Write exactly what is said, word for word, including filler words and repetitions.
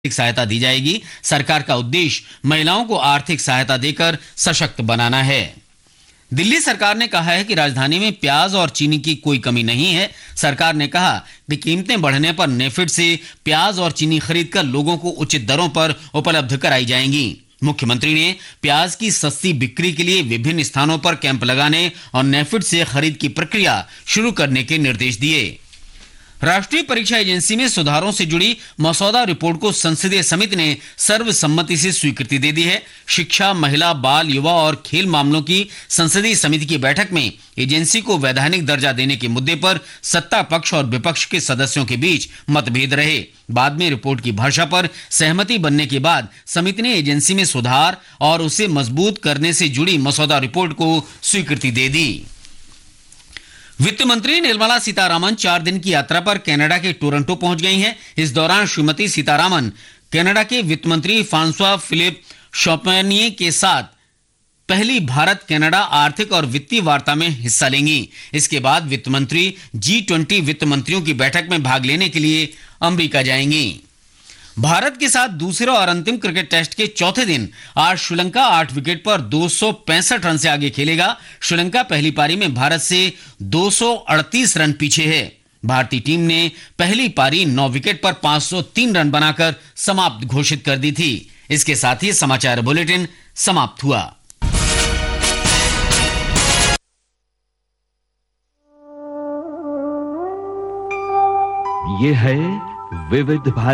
आर्थिक सहायता दी जाएगी। सरकार का उद्देश्य महिलाओं को आर्थिक सहायता देकर सशक्त बनाना है। दिल्ली सरकार ने कहा है कि राजधानी में प्याज और चीनी की कोई कमी नहीं है। सरकार ने कहा कि कीमतें बढ़ने पर नेफेड से प्याज और चीनी खरीदकर लोगों को उचित दरों पर उपलब्ध कराई जाएंगी। मुख्यमंत्री ने प्याज की सस्ती बिक्री के लिए विभिन्न स्थानों पर कैंप लगाने और नेफेड से खरीद की प्रक्रिया शुरू करने के निर्देश दिए। राष्ट्रीय परीक्षा एजेंसी में सुधारों से जुड़ी मसौदा रिपोर्ट को संसदीय समिति ने सर्वसम्मति से स्वीकृति दे दी है। शिक्षा, महिला, बाल, युवा और खेल मामलों की संसदीय समिति की बैठक में एजेंसी को वैधानिक दर्जा देने के मुद्दे पर सत्ता पक्ष और विपक्ष के सदस्यों के बीच मतभेद रहे। बाद में रिपोर्ट की भाषा पर सहमति बनने के बाद समिति ने एजेंसी में सुधार और उसे मजबूत करने से जुड़ी मसौदा रिपोर्ट को स्वीकृति दे दी। वित्त मंत्री निर्मला सीतारामन चार दिन की यात्रा पर कनाडा के टोरंटो पहुंच गई हैं। इस दौरान श्रीमती सीतारामन कनाडा के वित्त मंत्री फ्रांसवा फिलिप शॉम्पेनिये के साथ पहली भारत कनाडा आर्थिक और वित्तीय वार्ता में हिस्सा लेंगी। इसके बाद वित्त मंत्री जी ट्वेंटी वित्त मंत्रियों की बैठक में भाग लेने के लिए अमेरिका जाएंगी। भारत के साथ दूसरे और अंतिम क्रिकेट टेस्ट के चौथे दिन आज श्रीलंका आठ विकेट पर दो सौ पैंसठ रन से आगे खेलेगा। श्रीलंका पहली पारी में भारत से दो सौ अड़तीस रन पीछे है। भारतीय टीम ने पहली पारी नौ विकेट पर पांच सौ तीन रन बनाकर समाप्त घोषित कर दी थी। इसके साथ ही समाचार बुलेटिन समाप्त हुआ। ये है विविध भारत।